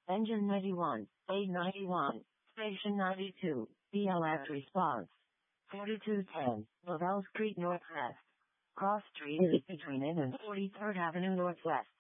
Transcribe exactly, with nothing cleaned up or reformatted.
Engine ninety-one, A ninety-one, Station ninety-two, B L S response. forty-two ten, Lavelle Street Northwest. Cross Street is between Inn and forty-third Avenue Northwest.